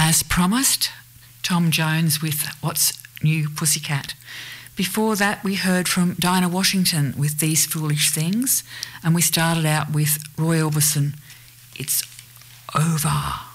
as promised, Tom Jones with What's New Pussycat. Before that, we heard from Dinah Washington with These Foolish Things, and we started out with Roy Orbison, It's Over.